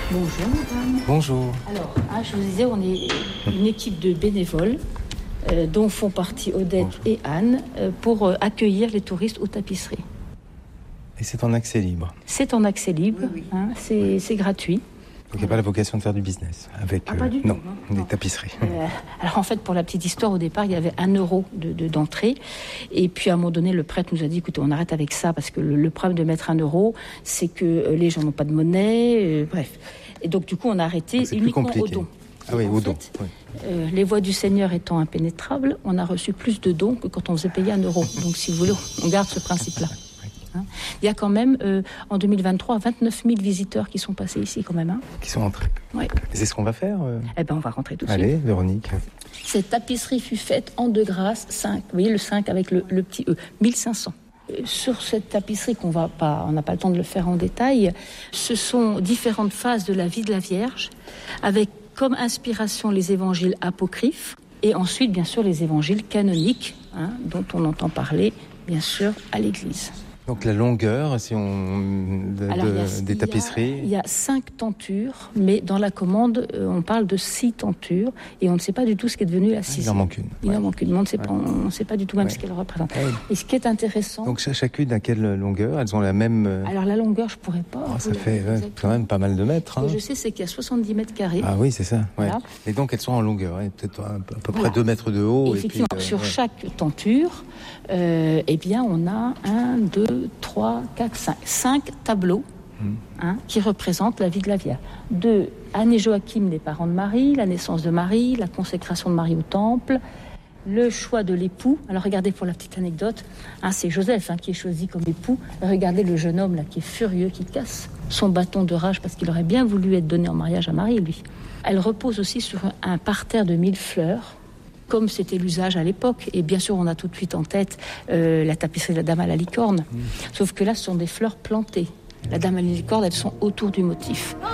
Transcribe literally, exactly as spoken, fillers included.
Bonjour madame. Bonjour. Alors, hein, je vous disais, on est une équipe de bénévoles euh, dont font partie Odette Bonjour. et Anne euh, pour euh, accueillir les touristes aux tapisseries. Et c'est en accès libre? C'est en accès libre, oui, oui. Hein, c'est, c'est gratuit. Donc il n'y a pas la vocation de faire du business avec ah, pas du euh, tout, non, non, des non. tapisseries. Euh, alors en fait, pour la petite histoire, au départ, il y avait un euro de, de, d'entrée. Et puis à un moment donné, le prêtre nous a dit, écoutez, on arrête avec ça parce que le, le problème de mettre un euro, c'est que euh, les gens n'ont pas de monnaie. Euh, bref. Et donc du coup, on a arrêté c'est uniquement plus au don. Ah oui, en au fait, don. Oui. Euh, les voies du Seigneur étant impénétrables, on a reçu plus de dons que quand on faisait payer un euro. Donc si vous voulez, on garde ce principe-là. Hein. Il y a quand même, euh, en deux mille vingt-trois, vingt-neuf mille visiteurs qui sont passés ici quand même. Hein. Qui sont entrés. Oui. C'est ce qu'on va faire euh... Eh bien, on va rentrer tout de Allez, suite. Allez, Véronique. Cette tapisserie fut faite en deux grâces, cinq. Vous voyez le cinq avec le, le petit E, mille cinq cents. Sur cette tapisserie, qu'on va pas, on n'a pas le temps de le faire en détail, ce sont différentes phases de la vie de la Vierge, avec comme inspiration les évangiles apocryphes, et ensuite, bien sûr, les évangiles canoniques, hein, dont on entend parler, bien sûr, à l'Église. Donc la longueur, si on de, Alors, de, il y a, des tapisseries. Il y, a, il y a cinq tentures, mais dans la commande, euh, on parle de six tentures, et on ne sait pas du tout ce qui est devenu la sixième. Il en manque une. Il ouais. en manque une. On ne sait pas, on ne sait pas du tout même ouais. ce qu'elle représente. Ouais. Et ce qui est intéressant. Donc chacune à quelle longueur? Elles ont la même. Euh... Alors la longueur, je pourrais pas. Oh, ça fait ouais, quand même pas mal de mètres. Ce hein. que je sais, c'est qu'il y a soixante-dix mètres carrés. Ah oui, c'est ça. Ouais. Voilà. Et donc elles sont en longueur, hein, peut-être à peu près voilà. deux mètres de haut. Et effectivement, et puis, euh, sur ouais. chaque tenture, euh, eh bien, on a un, deux, trois, quatre, cinq, cinq tableaux hum. hein, qui représentent la vie de la Vierge. De Anne et Joachim, les parents de Marie, la naissance de Marie, la consécration de Marie au temple, le choix de l'époux. Alors regardez pour la petite anecdote, hein, c'est Joseph hein, qui est choisi comme époux. Regardez le jeune homme là qui est furieux, qui casse son bâton de rage parce qu'il aurait bien voulu être donné en mariage à Marie, lui. Elle repose aussi sur un, un parterre de mille fleurs, comme c'était l'usage à l'époque. Et bien sûr, on a tout de suite en tête euh, la tapisserie de la Dame à la licorne. Mmh. Sauf que là, ce sont des fleurs plantées. La Dame à la licorne, elles sont autour du motif.